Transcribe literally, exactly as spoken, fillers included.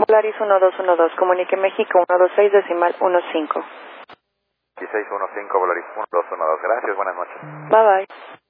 Volaris uno dos uno dos, comunique México uno dos seis decimal uno cinco. dieciséis uno cinco, Volaris uno dos uno dos. Gracias, buenas noches. Bye bye.